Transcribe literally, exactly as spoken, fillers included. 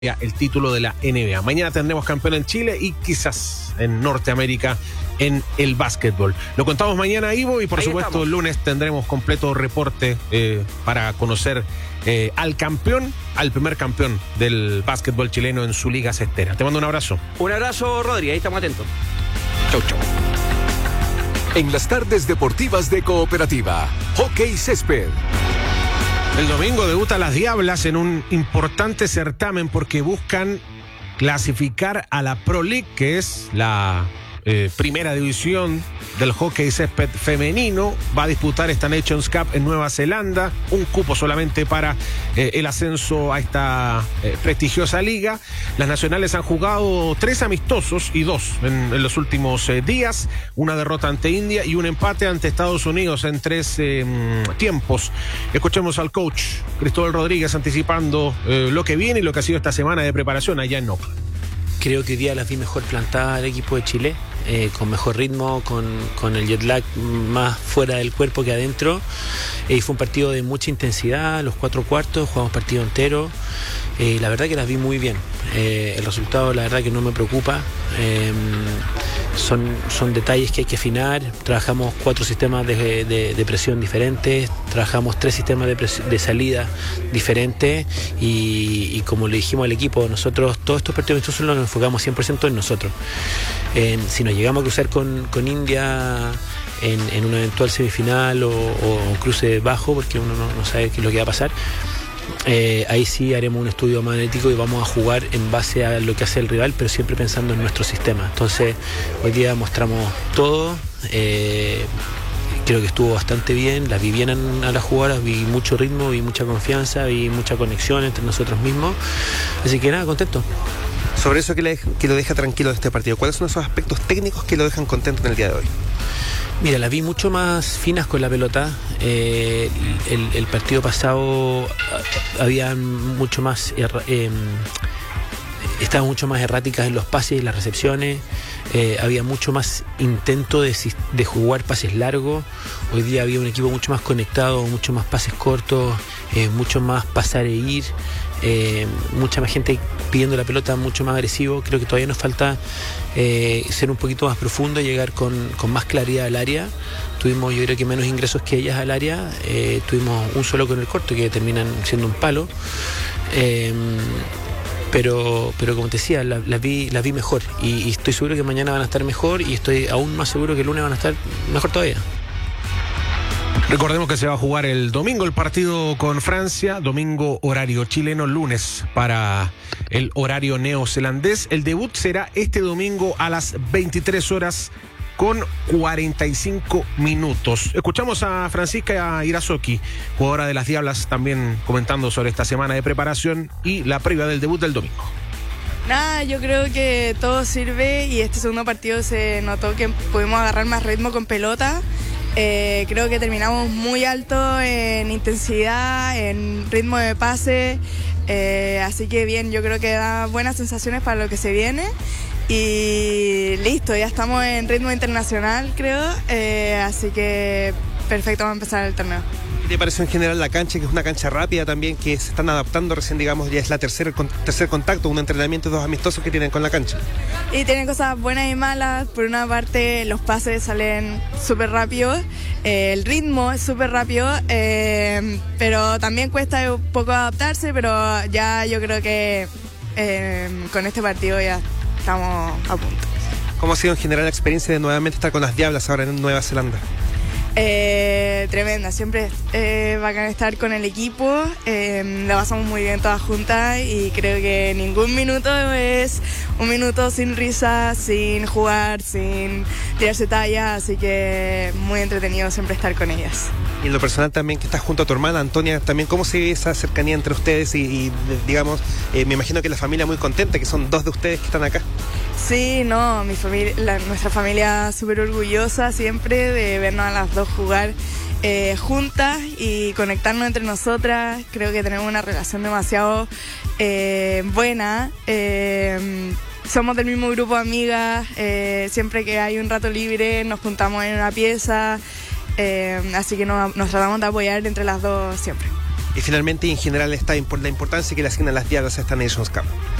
el título de la N B A. Mañana tendremos campeón en Chile y quizás en Norteamérica en el básquetbol. Lo contamos mañana, Ivo, y por Ahí supuesto estamos. El lunes tendremos completo reporte eh, para conocer eh, al campeón, al primer campeón del básquetbol chileno en su liga cestera. Te mando un abrazo. Un abrazo, Rodri, ahí estamos atentos. Chau, chau. En las tardes deportivas de Cooperativa, Hockey Césped. El domingo debuta las Diablas en un importante certamen porque buscan clasificar a la Pro League, que es la eh, primera división del hockey césped femenino. Va a disputar esta Nations Cup en Nueva Zelanda, un cupo solamente para eh, el ascenso a esta eh, prestigiosa liga. Las nacionales han jugado tres amistosos y dos en, en los últimos eh, días, una derrota ante India y un empate ante Estados Unidos en tres eh, tiempos. Escuchemos al coach Cristóbal Rodríguez anticipando eh, lo que viene y lo que ha sido esta semana de preparación allá en Oakland. Creo que hoy día las vi mejor plantadas al equipo de Chile, eh, con mejor ritmo, con, con el jet lag más fuera del cuerpo que adentro. Eh, y fue un partido de mucha intensidad, los cuatro cuartos, jugamos partido entero. Eh, la verdad que las vi muy bien. Eh, el resultado, la verdad que no me preocupa. Eh, son, son detalles que hay que afinar. Trabajamos cuatro sistemas de, de, de presión diferentes, trabajamos tres sistemas de, pres- de salida diferentes y, y como le dijimos al equipo, nosotros todos estos partidos nosotros nos enfocamos cien por ciento en nosotros. En, si nos llegamos a cruzar con, con India en, en una eventual semifinal o, o cruce bajo, porque uno no, no sabe qué es lo que va a pasar, Eh, ahí sí haremos un estudio magnético y vamos a jugar en base a lo que hace el rival, pero siempre pensando en nuestro sistema. Entonces hoy día mostramos todo, eh, creo que estuvo bastante bien, las vi bien a las jugadoras, vi mucho ritmo, vi mucha confianza, vi mucha conexión entre nosotros mismos, así que nada, contento. Sobre eso que, le, que lo deja tranquilo de este partido, ¿cuáles son esos aspectos técnicos que lo dejan contento en el día de hoy? Mira, las vi mucho más finas con la pelota. Eh, el, el partido pasado había mucho más erra, eh, estaban mucho más erráticas en los pases y las recepciones. Eh, había mucho más intento de, de jugar pases largos. Hoy día había un equipo mucho más conectado, mucho más pases cortos, eh, mucho más pasar e ir. Eh, mucha más gente pidiendo la pelota, mucho más agresivo. Creo que todavía nos falta eh, ser un poquito más profundo y llegar con, con más claridad al área. Tuvimos, yo creo que menos ingresos que ellas al área. Eh, tuvimos un solo con el corto que terminan siendo un palo. Eh, pero, pero como te decía, las la vi, la vi mejor y, y estoy seguro que mañana van a estar mejor y estoy aún más seguro que el lunes van a estar mejor todavía. Recordemos que se va a jugar el domingo el partido con Francia, domingo horario chileno, lunes para el horario neozelandés. El debut será este domingo a las veintitrés horas con cuarenta y cinco minutos. Escuchamos a Francisca Irazoki, jugadora de las Diablas, también comentando sobre esta semana de preparación y la previa del debut del domingo. Nada, yo creo que todo sirve y este segundo partido se notó que pudimos agarrar más ritmo con pelota. Eh, creo que terminamos muy alto en intensidad, en ritmo de pase, eh, así que bien, yo creo que da buenas sensaciones para lo que se viene y listo, ya estamos en ritmo internacional creo, eh, así que perfecto, vamos a empezar el torneo. ¿Qué te pareció en general la cancha, que es una cancha rápida también, que se están adaptando recién, digamos, ya es la tercer, tercer contacto, un entrenamiento, dos amistosos que tienen con la cancha? Y tienen cosas buenas y malas. Por una parte, los pases salen súper rápido, eh, el ritmo es súper rápido, eh, pero también cuesta un poco adaptarse, pero ya yo creo que eh, con este partido ya estamos a punto. ¿Cómo ha sido en general la experiencia de nuevamente estar con las Diablas ahora en Nueva Zelanda? Eh, tremenda, siempre eh, bacán estar con el equipo, eh, la pasamos muy bien todas juntas y creo que ningún minuto es un minuto sin risa, sin jugar, sin tirarse tallas, así que muy entretenido siempre estar con ellas. Y en lo personal también, que estás junto a tu hermana Antonia, también ¿cómo se ve esa cercanía entre ustedes? Y, y digamos, eh, me imagino que la familia muy contenta, que son dos de ustedes que están acá. Sí, no, mi familia, la, nuestra familia súper orgullosa siempre de vernos a las dos jugar eh, juntas y conectarnos entre nosotras. Creo que tenemos una relación demasiado eh, buena. Eh, somos del mismo grupo de amigas. Eh, siempre que hay un rato libre nos juntamos en una pieza. Eh, así que nos, nos tratamos de apoyar entre las dos siempre. y finalmente y en general esta, la importancia que le asignan las diablas a esta Nations Cup.